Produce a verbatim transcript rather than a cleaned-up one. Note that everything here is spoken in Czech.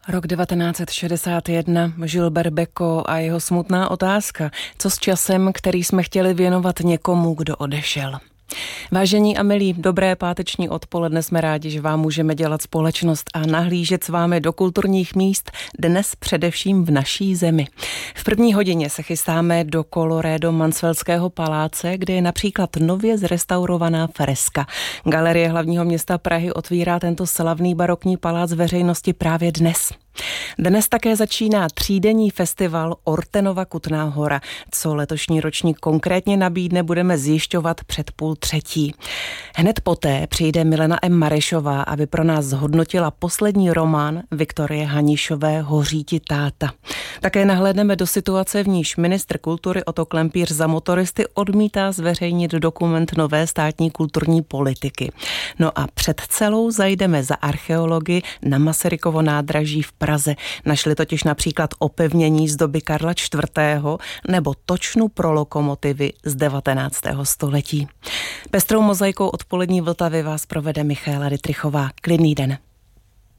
Rok devatenáct set šedesát jedna, Gilbert Bécaud a jeho smutná otázka. Co s časem, který jsme chtěli věnovat někomu, kdo odešel? Vážení a milí, dobré páteční odpoledne, jsme rádi, že vám můžeme dělat společnost a nahlížet s vámi do kulturních míst, dnes především v naší zemi. V první hodině se chystáme do Colloredo Mansfeldského paláce, kde je například nově zrestaurovaná freska. Galerie hlavního města Prahy otvírá tento slavný barokní palác veřejnosti právě dnes. Dnes také začíná třídenní festival Ortenova Kutná Hora. Co letošní ročník konkrétně nabídne, budeme zjišťovat před půl třetí. Hned poté přijde Milena M. Marešová, aby pro nás zhodnotila poslední román Viktorie Hanišové Hoří ti táta. Také nahlédneme do situace, v níž ministr kultury Otto Klempíř za motoristy odmítá zveřejnit dokument nové státní kulturní politiky. No a před celou zajdeme za archeologii na Masarykovo nádraží v Praze. Našli totiž například opevnění z doby Karla čtvrtého. nebo točnu pro lokomotivy z devatenáctého století. Pestrou mozaikou odpolední Vltavy vás provede Michaela Dittrichová. Klidný den.